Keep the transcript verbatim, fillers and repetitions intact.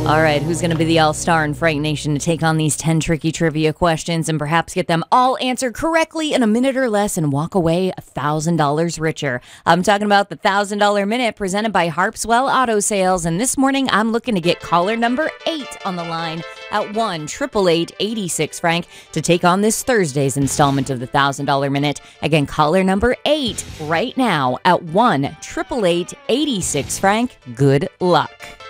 All right, who's going to be the all-star in Frank Nation to take on these ten tricky trivia questions and perhaps get them all answered correctly in a minute or less and walk away one thousand dollars richer? I'm talking about the one thousand dollars Minute presented by Harpswell Auto Sales, and this morning I'm looking to get caller number eight on the line at one eight eight eight, eight six, Frank to take on this Thursday's installment of the one thousand dollars Minute. Again, caller number eight right now at one eight eight eight, eight six, Frank. Good luck.